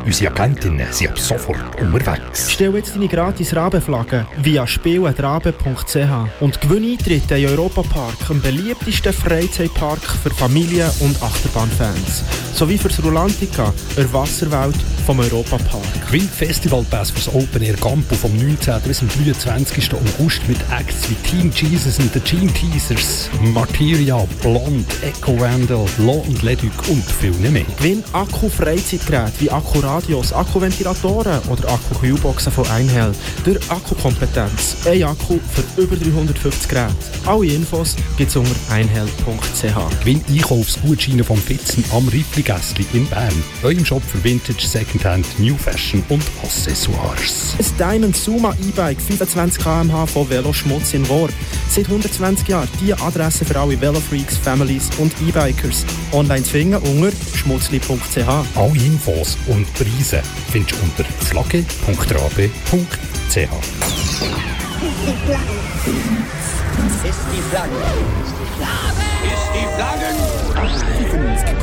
Unsere Agentinnen sind ab sofort unterwegs. Stell jetzt deine gratis Rabenflagge via spiel@rabe.ch und gewinne Eintritte in Europapark, dem beliebtesten Freizeitpark für Familien- und Achterbahnfans. Sowie für das Rulantica, der Wasserwelt vom Europapark. Gewinn Festivalpass fürs Open Air Campo vom 19. bis zum 23. August mit Acts wie Team Jesus and the Gene Teasers, Martyria, Blond, Echo Vandal, Law und Leduc und viel mehr. Gewinn Akku-Freizeitgeräte wie Akkuradios, Akkuventilatoren oder Akku-Kühlboxen von Einhell. Durch Akkukompetenz. Ein Akku für über 350 Geräte. Alle Infos gibt es unter einhell.ch. Gewinn Einkaufsgutscheine vom Fitzen am Riffli-Gässli in Bern. Eurem Shop für Vintage, Secondhand, New Fashion und Accessoires. Ein Diamond Suma E-Bike 25 km/h von Veloschmutz in Worb. Seit 120 Jahren die Adresse für alle Velofreaks, Families und E-Bikers. Online zu finden unter schmutzli.ch. Alle Infos und Preise findest du unter flagge.rabe.ch. Ist die Flagge? Ist die Flagge?